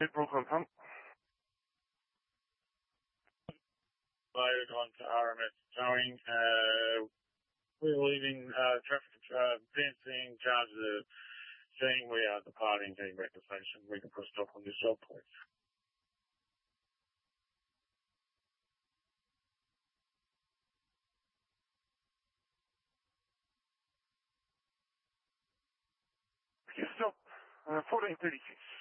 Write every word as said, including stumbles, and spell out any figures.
Brooklyn Pump. Loaded onto R M S towing. Uh, we're leaving uh, traffic uh, fencing, charge of the scene. We are departing heading back to station. We can put a stop on this job, please. Okay, stop. Uh, fourteen thirty-six.